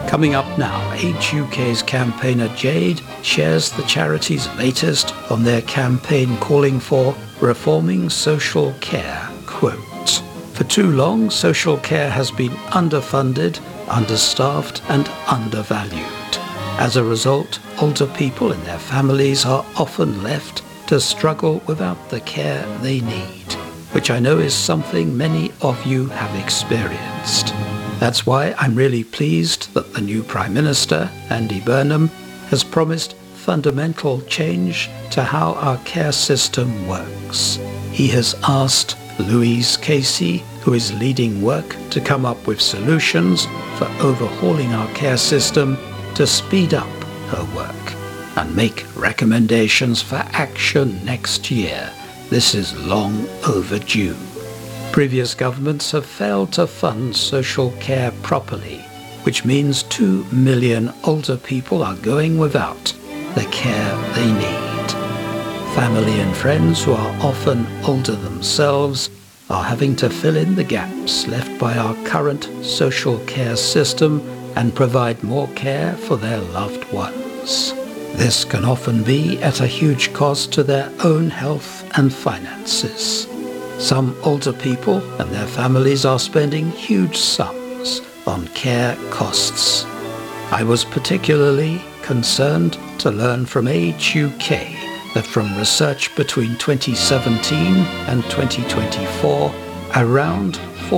Coming up now, Age UK's campaigner Jade shares the charity's latest on their campaign calling for reforming social care. Quote, "For too long, social care has been underfunded, understaffed and undervalued. As a result, older people and their families are often left to struggle without the care they need, which I know is something many of you have experienced. That's why I'm really pleased that the new Prime Minister, Andy Burnham, has promised fundamental change to how our care system works. He has asked Louise Casey, who is leading work to come up with solutions for overhauling our care system, to speed up her work and make recommendations for action next year. This is long overdue. Previous governments have failed to fund social care properly, which means 2 million older people are going without the care they need. Family and friends who are often older themselves are having to fill in the gaps left by our current social care system and provide more care for their loved ones. This can often be at a huge cost to their own health and finances. Some older people and their families are spending huge sums on care costs. I was particularly concerned to learn from Age UK that from research between 2017 and 2024, around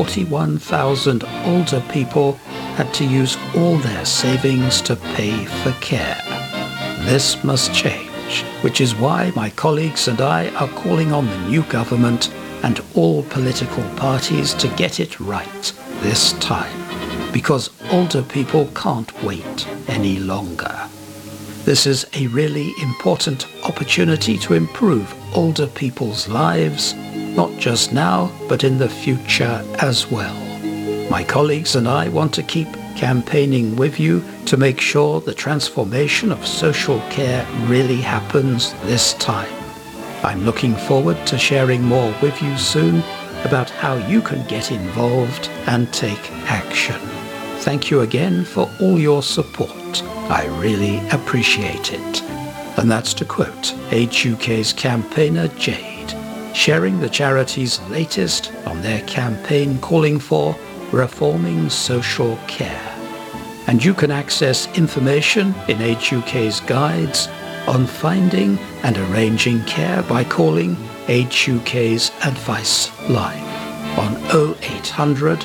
41,000 older people had to use all their savings to pay for care. This must change, which is why my colleagues and I are calling on the new government and all political parties to get it right this time, because older people can't wait any longer. This is a really important opportunity to improve older people's lives, not just now, but in the future as well. My colleagues and I want to keep campaigning with you to make sure the transformation of social care really happens this time. I'm looking forward to sharing more with you soon about how you can get involved and take action. Thank you again for all your support. I really appreciate it." And that's to quote Age UK's campaigner Jade, sharing the charity's latest on their campaign calling for reforming social care. And you can access information in Age UK's guides on finding and arranging care by calling Age UK's Advice Line on 0800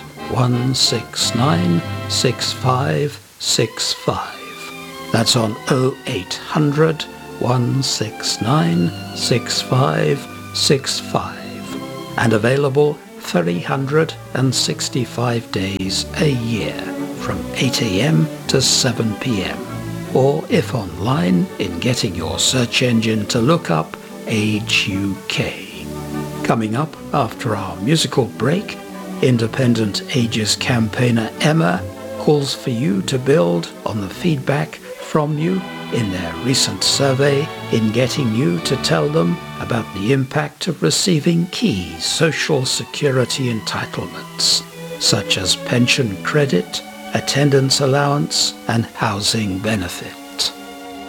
169 6565. That's on 0800 169 6565 and available 365 days a year from 8 a.m. to 7 p.m. or if online in getting your search engine to look up Age UK. Coming up after our musical break, Independent Ages campaigner Emma calls for you to build on the feedback from you in their recent survey in getting you to tell them about the impact of receiving key social security entitlements, such as pension credit, attendance allowance and housing benefit.